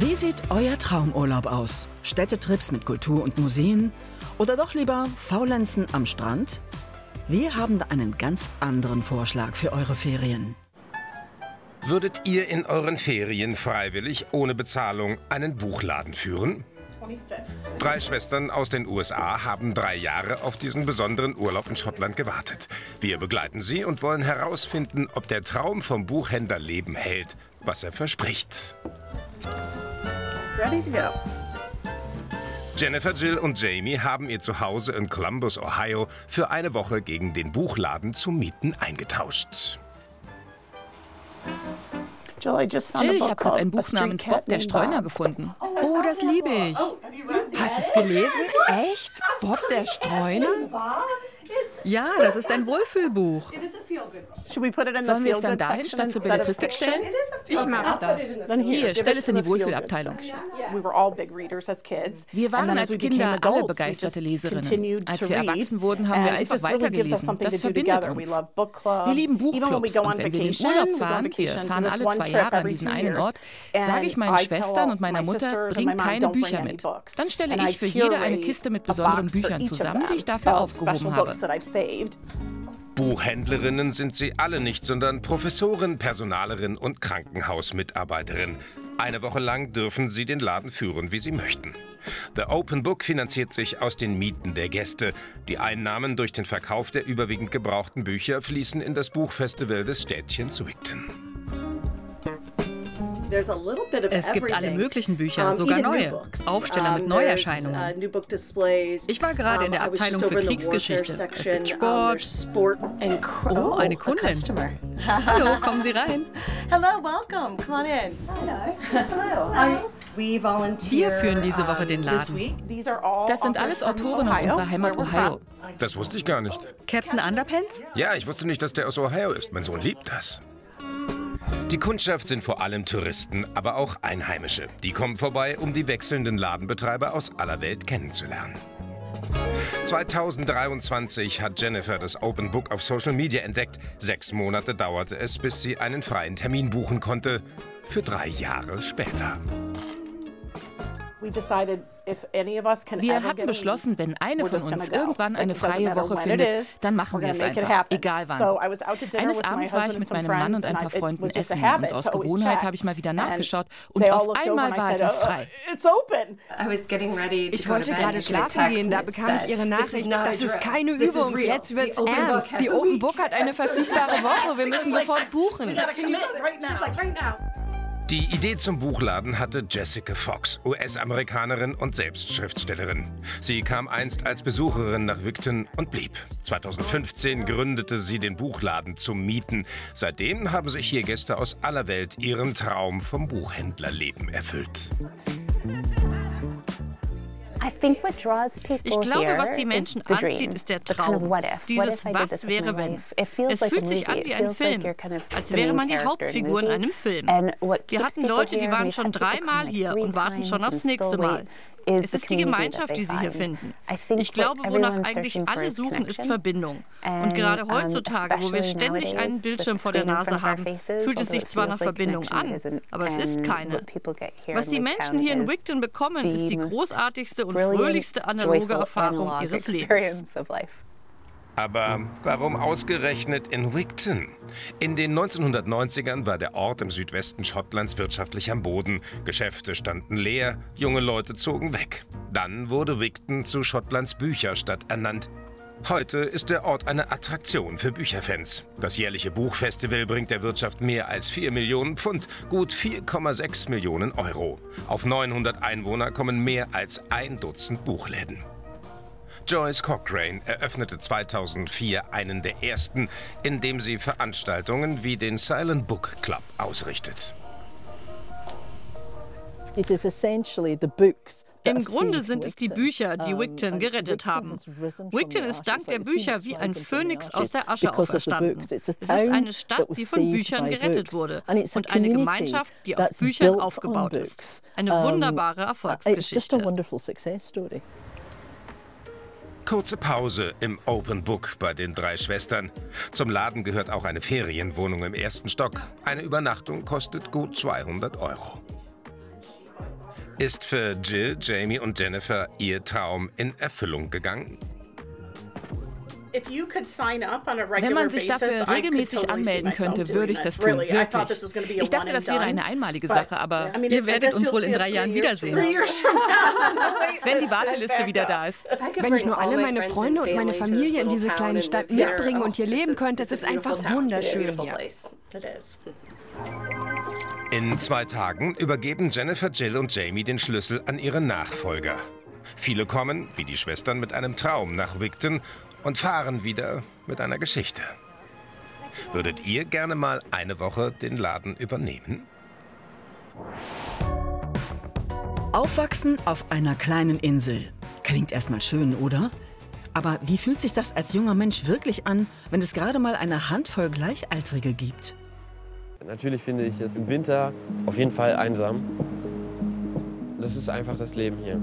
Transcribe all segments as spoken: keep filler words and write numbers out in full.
Wie sieht euer Traumurlaub aus? Städtetrips mit Kultur und Museen? Oder doch lieber Faulenzen am Strand? Wir haben da einen ganz anderen Vorschlag für eure Ferien. Würdet ihr in euren Ferien freiwillig, ohne Bezahlung, einen Buchladen führen? Drei Schwestern aus den U S A haben drei Jahre auf diesen besonderen Urlaub in Schottland gewartet. Wir begleiten sie und wollen herausfinden, ob der Traum vom Buchhändlerleben hält, was er verspricht. Ready to go. Jennifer, Jill und Jamie haben ihr Zuhause in Columbus, Ohio, für eine Woche gegen den Buchladen zum Mieten eingetauscht. Jill, ich habe gerade ein Buch namens Bob der Streuner gefunden. Oh, das liebe ich. Hast du es gelesen? Echt? Bob der Streuner? Ja, das ist ein Wohlfühlbuch. Sollen wir es dann dahin statt zur Belletristik stellen? Ich mache das. Hier, stell es in die Wohlfühlabteilung. Wir waren als Kinder alle begeisterte Leserinnen. Als wir erwachsen wurden, haben wir einfach weitergelesen. Das verbindet uns. Wir lieben Buchclubs und wenn wir in den Urlaub fahren, wir fahren alle zwei Jahre an diesen einen Ort, sage ich meinen Schwestern und meiner Mutter, bring keine Bücher mit. Dann stelle ich für jede eine Kiste mit besonderen Büchern zusammen, die ich dafür aufgehoben habe. Buchhändlerinnen sind sie alle nicht, sondern Professorin, Personalerin und Krankenhausmitarbeiterin. Eine Woche lang dürfen sie den Laden führen, wie sie möchten. The Open Book finanziert sich aus den Mieten der Gäste. Die Einnahmen durch den Verkauf der überwiegend gebrauchten Bücher fließen in das Buchfestival des Städtchens Wigton. Es gibt alle möglichen Bücher, sogar neue. Aufsteller mit Neuerscheinungen. Ich war gerade in der Abteilung für Kriegsgeschichte. Es gibt Sport. Oh, eine Kundin. Hallo, kommen Sie rein. Hello, welcome. Come on in. Hello. Wir führen diese Woche den Laden. Das sind alles Autoren aus unserer Heimat Ohio. Das wusste ich gar nicht. Captain Underpants? Ja, ich wusste nicht, dass der aus Ohio ist. Mein Sohn liebt das. Die Kundschaft sind vor allem Touristen, aber auch Einheimische. Die kommen vorbei, um die wechselnden Ladenbetreiber aus aller Welt kennenzulernen. zweitausenddreiundzwanzig hat Jennifer das Open Book auf Social Media entdeckt. Sechs Monate dauerte es, bis sie einen freien Termin buchen konnte. Für drei Jahre später. Wir hatten beschlossen, wenn eine von uns irgendwann eine freie Woche findet, dann machen wir es einfach, egal wann. Eines Abends war ich mit meinem Mann und ein paar Freunden essen und aus Gewohnheit habe ich mal wieder nachgeschaut und auf einmal war etwas frei. Ich wollte gerade schlafen gehen, da bekam ich Ihre Nachricht, das ist keine Übung, jetzt wird's ernst. Die Open Book hat eine verfügbare Woche, wir müssen sofort buchen. Die Idee zum Buchladen hatte Jessica Fox, U S-Amerikanerin und selbst Schriftstellerin. Sie kam einst als Besucherin nach Wigton und blieb. zweitausendfünfzehn gründete sie den Buchladen zum Mieten. Seitdem haben sich hier Gäste aus aller Welt ihren Traum vom Buchhändlerleben erfüllt. Ich glaube, was die Menschen anzieht, ist der Traum. Dieses Was wäre wenn. Es fühlt sich an wie ein Film, als wäre man die Hauptfigur in einem Film. Wir hatten Leute, die waren schon dreimal hier und warten schon aufs nächste Mal. Es ist die Gemeinschaft, die sie hier finden. Ich glaube, wonach eigentlich alle suchen, ist Verbindung. Und gerade heutzutage, wo wir ständig einen Bildschirm vor der Nase haben, fühlt es sich zwar nach Verbindung an, aber es ist keine. Was die Menschen hier in Wigton bekommen, ist die großartigste und fröhlichste analoge Erfahrung ihres Lebens. Aber warum ausgerechnet in Wigton? In den neunzehnhundertneunzigern war der Ort im Südwesten Schottlands wirtschaftlich am Boden. Geschäfte standen leer, junge Leute zogen weg. Dann wurde Wigton zu Schottlands Bücherstadt ernannt. Heute ist der Ort eine Attraktion für Bücherfans. Das jährliche Buchfestival bringt der Wirtschaft mehr als vier Millionen Pfund, gut vier Komma sechs Millionen Euro. Auf neunhundert Einwohner kommen mehr als ein Dutzend Buchläden. Joyce Cochrane eröffnete zweitausendvier einen der ersten, in dem sie Veranstaltungen wie den Silent Book Club ausrichtet. Im Grunde sind es die Bücher, die Wigton gerettet haben. Wigton ist dank der Bücher wie ein Phönix aus der Asche auferstanden. Es ist eine Stadt, die von Büchern gerettet wurde und eine Gemeinschaft, die auf Büchern aufgebaut ist. Eine wunderbare Erfolgsgeschichte. Kurze Pause im Open Book bei den drei Schwestern. Zum Laden gehört auch eine Ferienwohnung im ersten Stock. Eine Übernachtung kostet gut zweihundert Euro. Ist für Jill, Jamie und Jennifer ihr Traum in Erfüllung gegangen? Wenn man sich dafür regelmäßig anmelden könnte, würde ich das tun, wirklich. Ich dachte, das wäre eine einmalige Sache, aber ihr werdet uns wohl in drei Jahren wiedersehen. Wenn die Warteliste wieder da ist. Wenn ich nur alle meine Freunde und meine Familie in diese kleine Stadt mitbringen und hier leben könnte, es ist einfach wunderschön hier. In zwei Tagen übergeben Jennifer, Jill und Jamie den Schlüssel an ihre Nachfolger. Viele kommen, wie die Schwestern, mit einem Traum nach Wigton und fahren wieder mit einer Geschichte. Würdet ihr gerne mal eine Woche den Laden übernehmen? Aufwachsen auf einer kleinen Insel. Klingt erstmal schön, oder? Aber wie fühlt sich das als junger Mensch wirklich an, wenn es gerade mal eine Handvoll Gleichaltrige gibt? Natürlich finde ich es im Winter auf jeden Fall einsam. Das ist einfach das Leben hier.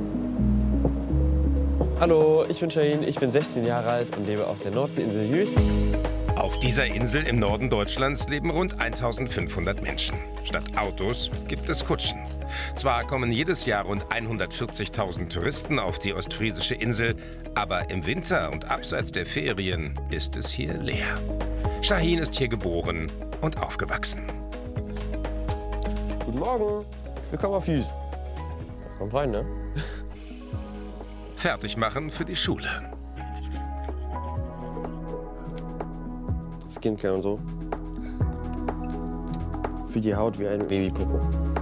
Hallo, ich bin Shaheen, ich bin sechzehn Jahre alt und lebe auf der Nordseeinsel Jüst. Auf dieser Insel im Norden Deutschlands leben rund eintausendfünfhundert Menschen. Statt Autos gibt es Kutschen. Zwar kommen jedes Jahr rund hundertvierzigtausend Touristen auf die ostfriesische Insel, aber im Winter und abseits der Ferien ist es hier leer. Shaheen ist hier geboren und aufgewachsen. Guten Morgen, willkommen auf Jüst. Kommt rein, ne? Fertig machen für die Schule. Skincare und so. Für die Haut wie ein Babypopo.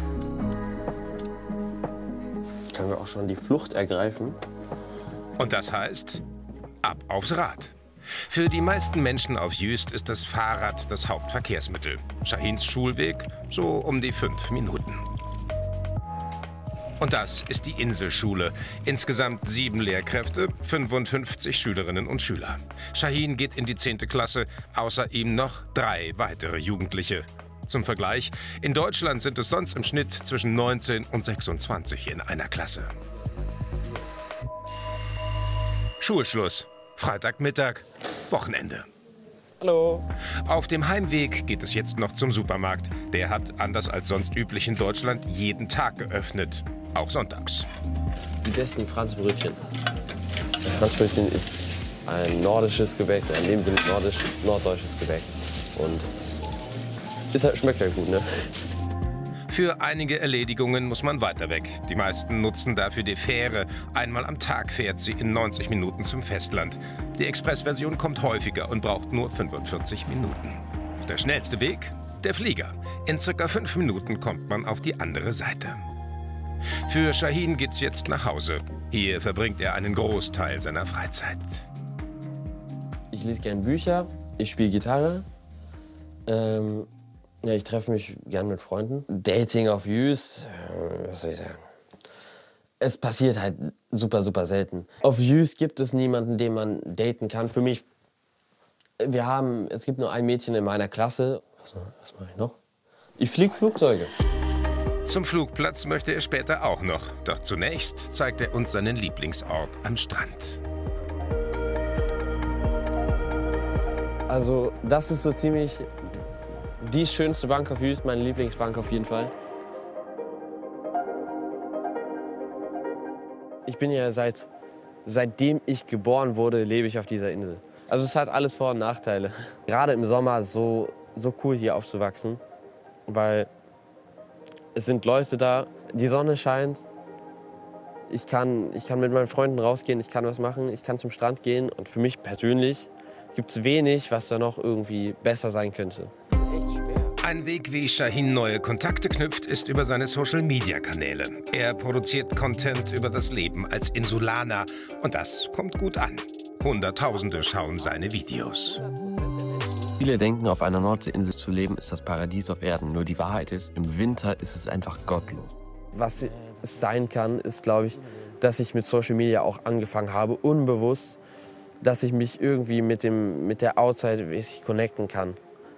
Können wir auch schon die Flucht ergreifen? Und das heißt, ab aufs Rad. Für die meisten Menschen auf Jüst ist das Fahrrad das Hauptverkehrsmittel. Shaheens Schulweg so um die fünf Minuten. Und das ist die Inselschule. Insgesamt sieben Lehrkräfte, fünfundfünfzig Schülerinnen und Schüler. Shaheen geht in die zehnte Klasse, außer ihm noch drei weitere Jugendliche. Zum Vergleich, in Deutschland sind es sonst im Schnitt zwischen neunzehn und sechsundzwanzig in einer Klasse. Schulschluss, Freitagmittag, Wochenende. Hallo. Auf dem Heimweg geht es jetzt noch zum Supermarkt. Der hat, anders als sonst üblich in Deutschland, jeden Tag geöffnet. Auch sonntags. Die besten Franzbrötchen. Das Franzbrötchen ist ein nordisches Gebäck, in dem Sinne nordisch, norddeutsches Gebäck. Und ist halt, schmeckt halt gut, ne? Für einige Erledigungen muss man weiter weg. Die meisten nutzen dafür die Fähre. Einmal am Tag fährt sie in neunzig Minuten zum Festland. Die Expressversion kommt häufiger und braucht nur fünfundvierzig Minuten. Der schnellste Weg? Der Flieger. In circa fünf Minuten kommt man auf die andere Seite. Für Shaheen geht's jetzt nach Hause. Hier verbringt er einen Großteil seiner Freizeit. Ich lese gerne Bücher, ich spiele Gitarre. Ähm, ja, ich treffe mich gern mit Freunden. Dating auf Jüst, äh, was soll ich sagen? Es passiert halt super, super selten. Auf Jüst gibt es niemanden, den man daten kann. Für mich, wir haben, es gibt nur ein Mädchen in meiner Klasse. Was, was mache ich noch? Ich fliege Flugzeuge. Zum Flugplatz möchte er später auch noch. Doch zunächst zeigt er uns seinen Lieblingsort am Strand. Also das ist so ziemlich die schönste Bank auf Jüst, meine Lieblingsbank auf jeden Fall. Ich bin ja seit, seitdem ich geboren wurde, lebe ich auf dieser Insel. Also es hat alles Vor- und Nachteile. Gerade im Sommer so, so cool hier aufzuwachsen, weil es sind Leute da, die Sonne scheint. Ich kann, ich kann mit meinen Freunden rausgehen, ich kann was machen, ich kann zum Strand gehen. Und für mich persönlich gibt es wenig, was da noch irgendwie besser sein könnte. Ein Weg, wie Shaheen neue Kontakte knüpft, ist über seine Social-Media-Kanäle. Er produziert Content über das Leben als Insulaner. Und das kommt gut an. Hunderttausende schauen seine Videos. Viele denken, auf einer Nordseeinsel zu leben, ist das Paradies auf Erden. Nur die Wahrheit ist, im Winter ist es einfach gottlos. Was es sein kann, ist, glaube ich, dass ich mit Social Media auch angefangen habe, unbewusst, dass ich mich irgendwie mit, dem, mit der Outside connecten kann.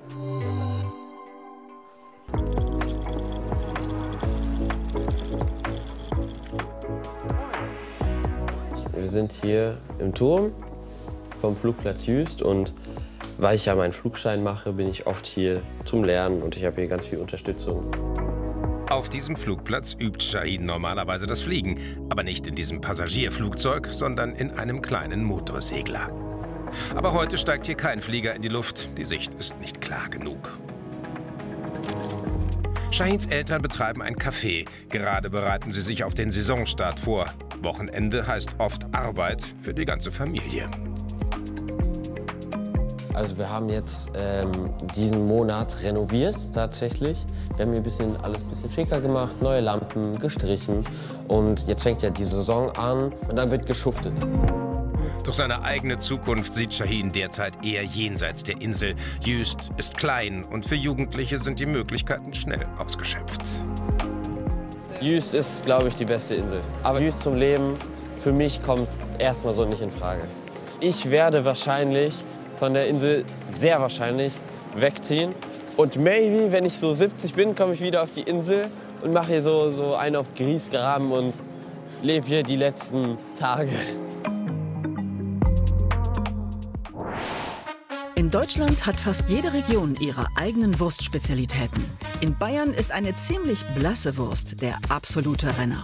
Wir sind hier im Turm vom Flugplatz Jüst und weil ich ja meinen Flugschein mache, bin ich oft hier zum Lernen und ich habe hier ganz viel Unterstützung. Auf diesem Flugplatz übt Shahin normalerweise das Fliegen, aber nicht in diesem Passagierflugzeug, sondern in einem kleinen Motorsegler. Aber heute steigt hier kein Flieger in die Luft, die Sicht ist nicht klar genug. Shahins Eltern betreiben ein Café, gerade bereiten sie sich auf den Saisonstart vor. Wochenende heißt oft Arbeit für die ganze Familie. Also wir haben jetzt ähm, diesen Monat renoviert tatsächlich. Wir haben hier ein bisschen, alles ein bisschen schicker gemacht, neue Lampen, gestrichen. Und jetzt fängt ja die Saison an und dann wird geschuftet. Doch seine eigene Zukunft sieht Shahin derzeit eher jenseits der Insel. Jüst ist klein und für Jugendliche sind die Möglichkeiten schnell ausgeschöpft. Jüst ist, glaube ich, die beste Insel. Aber Jüst zum Leben für mich kommt erstmal so nicht in Frage. Ich werde wahrscheinlich von der Insel sehr wahrscheinlich wegziehen. Und maybe, wenn ich so siebzig bin, komme ich wieder auf die Insel und mache hier so, so einen auf Griesgraben und lebe hier die letzten Tage. In Deutschland hat fast jede Region ihre eigenen Wurstspezialitäten. In Bayern ist eine ziemlich blasse Wurst der absolute Renner.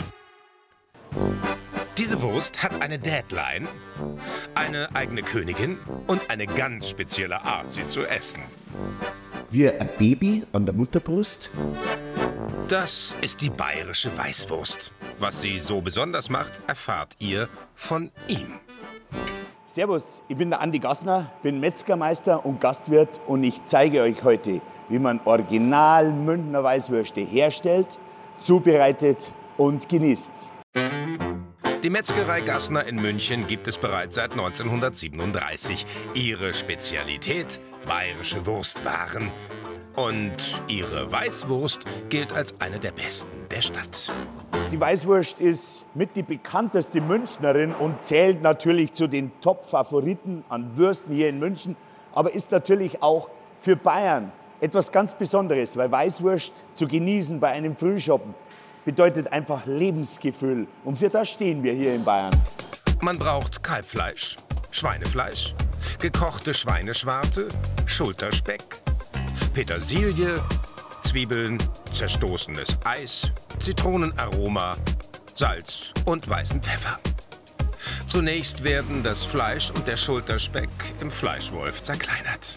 Diese Wurst hat eine Deadline, eine eigene Königin und eine ganz spezielle Art, sie zu essen. Wie ein Baby an der Mutterbrust. Das ist die bayerische Weißwurst. Was sie so besonders macht, erfahrt ihr von ihm. Servus, ich bin der Andi Gassner, bin Metzgermeister und Gastwirt und ich zeige euch heute, wie man original Münchner Weißwürste herstellt, zubereitet und genießt. Die Metzgerei Gassner in München gibt es bereits seit neunzehnhundertsiebenunddreißig. Ihre Spezialität: bayerische Wurstwaren. Und ihre Weißwurst gilt als eine der besten der Stadt. Die Weißwurst ist mit die bekannteste Münchnerin und zählt natürlich zu den Top-Favoriten an Würsten hier in München, aber ist natürlich auch für Bayern etwas ganz Besonderes, weil Weißwurst zu genießen bei einem Frühschoppen bedeutet einfach Lebensgefühl. Und für das stehen wir hier in Bayern. Man braucht Kalbfleisch, Schweinefleisch, gekochte Schweineschwarte, Schulterspeck, Petersilie, Zwiebeln, zerstoßenes Eis, Zitronenaroma, Salz und weißen Pfeffer. Zunächst werden das Fleisch und der Schulterspeck im Fleischwolf zerkleinert.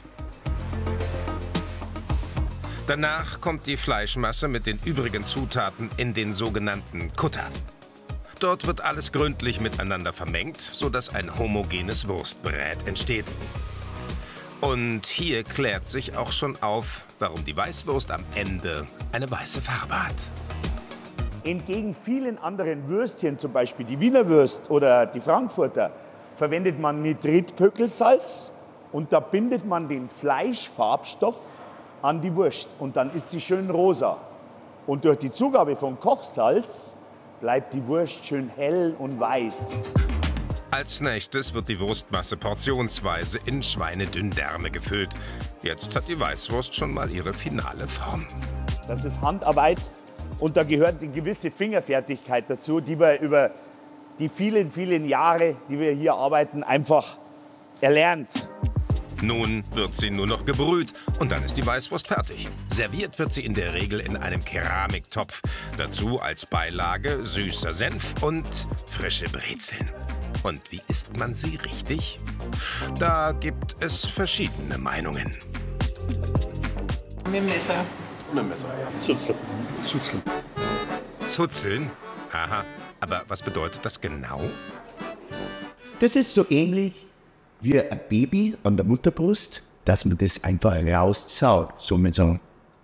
Danach kommt die Fleischmasse mit den übrigen Zutaten in den sogenannten Kutter. Dort wird alles gründlich miteinander vermengt, sodass ein homogenes Wurstbrät entsteht. Und hier klärt sich auch schon auf, warum die Weißwurst am Ende eine weiße Farbe hat. Entgegen vielen anderen Würstchen, zum Beispiel die Wiener Würst oder die Frankfurter, verwendet man Nitritpökelsalz und da bindet man den Fleischfarbstoff an die Wurst und dann ist sie schön rosa. Und durch die Zugabe von Kochsalz bleibt die Wurst schön hell und weiß. Als nächstes wird die Wurstmasse portionsweise in Schweinedünndärme gefüllt. Jetzt hat die Weißwurst schon mal ihre finale Form. Das ist Handarbeit und da gehört eine gewisse Fingerfertigkeit dazu, die wir über die vielen, vielen Jahre, die wir hier arbeiten, einfach erlernt. Nun wird sie nur noch gebrüht und dann ist die Weißwurst fertig. Serviert wird sie in der Regel in einem Keramiktopf. Dazu als Beilage süßer Senf und frische Brezeln. Und wie isst man sie richtig? Da gibt es verschiedene Meinungen. Mit dem Messer. Mit dem Messer. Zuzeln. Zuzeln. Zuzeln? Aha. Aber was bedeutet das genau? Das ist so ähnlich wie ein Baby an der Mutterbrust, dass man das einfach rauszaut, so mit so.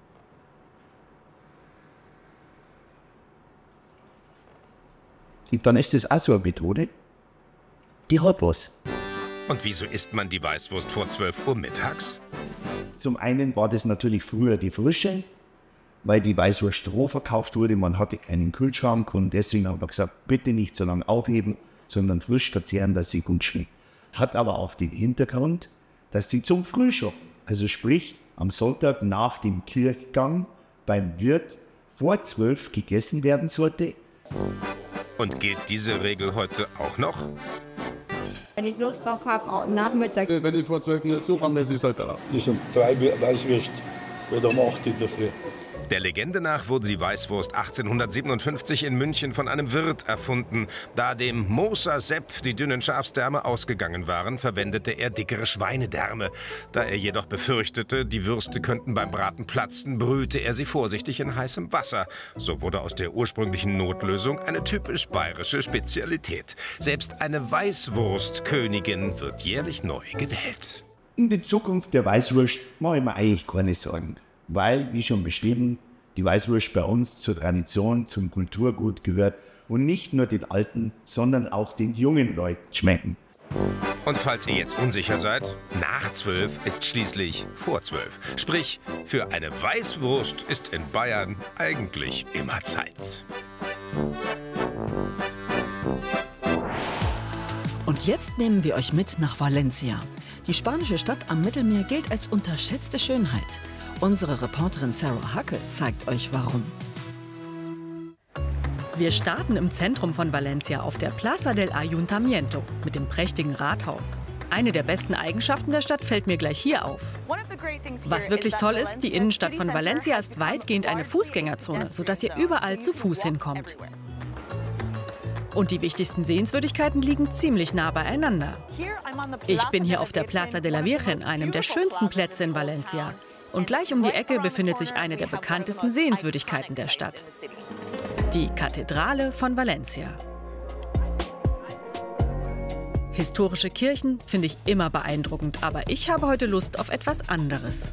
Und dann ist das auch so eine Methode, die hat was. Und wieso isst man die Weißwurst vor zwölf Uhr mittags? Zum einen war das natürlich früher die Frische, weil die Weißwurst roh verkauft wurde. Man hatte keinen Kühlschrank und deswegen haben wir gesagt, bitte nicht so lange aufheben, sondern frisch verzehren, dass sie gut schmeckt. Hat aber auch den Hintergrund, dass sie zum Frühschoppen, also sprich am Sonntag nach dem Kirchgang beim Wirt vor zwölf gegessen werden sollte. Und gilt diese Regel heute auch noch? Wenn ich Lust drauf habe, auch Nachmittag. Wenn ich vor zwölf Uhr zukomme, ist es halt da. Das sind drei Weißwürste oder um acht in der Früh. Der Legende nach wurde die Weißwurst achtzehnhundertsiebenundfünfzig in München von einem Wirt erfunden. Da dem Moser Sepp die dünnen Schafsdärme ausgegangen waren, verwendete er dickere Schweinedärme. Da er jedoch befürchtete, die Würste könnten beim Braten platzen, brühte er sie vorsichtig in heißem Wasser. So wurde aus der ursprünglichen Notlösung eine typisch bayerische Spezialität. Selbst eine Weißwurstkönigin wird jährlich neu gewählt. In die Zukunft der Weißwurst mache ich mir eigentlich keine Sorgen. Weil, wie schon beschrieben, die Weißwurst bei uns zur Tradition, zum Kulturgut gehört und nicht nur den Alten, sondern auch den jungen Leuten schmecken. Und falls ihr jetzt unsicher seid, nach zwölf ist schließlich vor zwölf. Sprich, für eine Weißwurst ist in Bayern eigentlich immer Zeit. Und jetzt nehmen wir euch mit nach Valencia. Die spanische Stadt am Mittelmeer gilt als unterschätzte Schönheit. Unsere Reporterin Sarah Hackel zeigt euch warum. Wir starten im Zentrum von Valencia auf der Plaza del Ayuntamiento mit dem prächtigen Rathaus. Eine der besten Eigenschaften der Stadt fällt mir gleich hier auf. Was wirklich toll ist, die Innenstadt von Valencia ist weitgehend eine Fußgängerzone, sodass ihr überall zu Fuß hinkommt. Und die wichtigsten Sehenswürdigkeiten liegen ziemlich nah beieinander. Ich bin hier auf der Plaza de la Virgen, einem der schönsten Plätze in Valencia. Und gleich um die Ecke befindet sich eine der bekanntesten Sehenswürdigkeiten der Stadt. Die Kathedrale von Valencia. Historische Kirchen finde ich immer beeindruckend, aber ich habe heute Lust auf etwas anderes.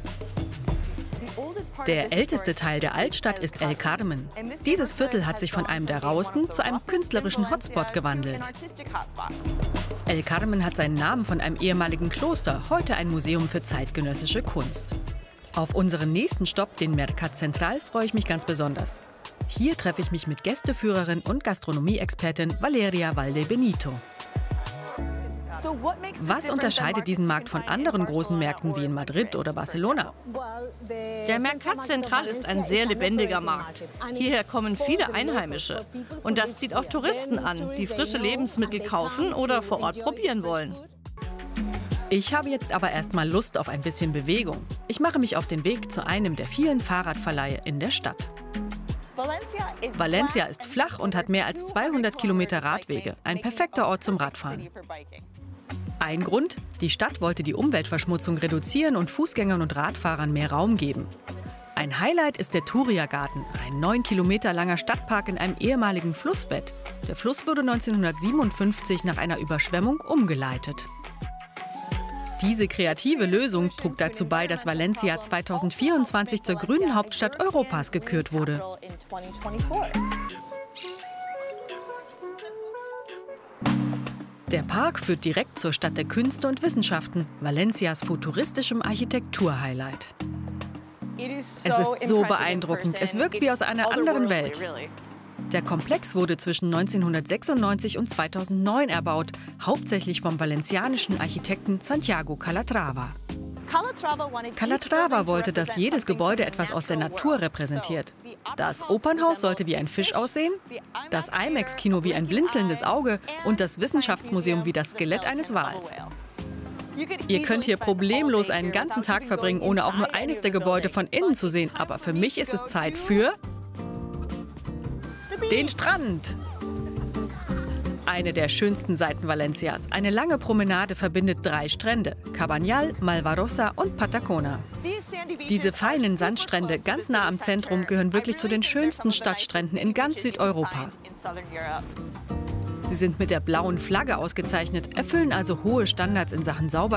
Der älteste Teil der Altstadt ist El Carmen. Dieses Viertel hat sich von einem der rauesten zu einem künstlerischen Hotspot gewandelt. El Carmen hat seinen Namen von einem ehemaligen Kloster, heute ein Museum für zeitgenössische Kunst. Auf unseren nächsten Stopp, den Mercat Central, freue ich mich ganz besonders. Hier treffe ich mich mit Gästeführerin und Gastronomie-Expertin Valeria Valdebenito. Was unterscheidet diesen Markt von anderen großen Märkten wie in Madrid oder Barcelona? Der Mercat Central ist ein sehr lebendiger Markt. Hierher kommen viele Einheimische. Und das zieht auch Touristen an, die frische Lebensmittel kaufen oder vor Ort probieren wollen. Ich habe jetzt aber erstmal Lust auf ein bisschen Bewegung. Ich mache mich auf den Weg zu einem der vielen Fahrradverleihe in der Stadt. Valencia ist flach und hat mehr als zweihundert Kilometer Radwege. Ein perfekter Ort zum Radfahren. Ein Grund: Die Stadt wollte die Umweltverschmutzung reduzieren und Fußgängern und Radfahrern mehr Raum geben. Ein Highlight ist der Turia-Garten, ein neun Kilometer langer Stadtpark in einem ehemaligen Flussbett. Der Fluss wurde neunzehnhundertsiebenundfünfzig nach einer Überschwemmung umgeleitet. Diese kreative Lösung trug dazu bei, dass Valencia zweitausendvierundzwanzig zur grünen Hauptstadt Europas gekürt wurde. Der Park führt direkt zur Stadt der Künste und Wissenschaften, Valencias futuristischem Architektur-Highlight. Es ist so beeindruckend, es wirkt wie aus einer anderen Welt. Der Komplex wurde zwischen neunzehnhundertsechsundneunzig und zweitausendneun erbaut, hauptsächlich vom valencianischen Architekten Santiago Calatrava. Calatrava wollte, dass jedes Gebäude etwas aus der Natur repräsentiert. Das Opernhaus sollte wie ein Fisch aussehen, das IMAX-Kino wie ein blinzelndes Auge und das Wissenschaftsmuseum wie das Skelett eines Wals. Ihr könnt hier problemlos einen ganzen Tag verbringen, ohne auch nur eines der Gebäude von innen zu sehen. Aber für mich ist es Zeit für den Strand. Eine der schönsten Seiten Valencias. Eine lange Promenade verbindet drei Strände: Cabanyal, Malvarosa und Patacona. Diese feinen Sandstrände ganz nah am Zentrum gehören wirklich zu den schönsten Stadtstränden in ganz Südeuropa. Sie sind mit der blauen Flagge ausgezeichnet, erfüllen also hohe Standards in Sachen Sauberkeit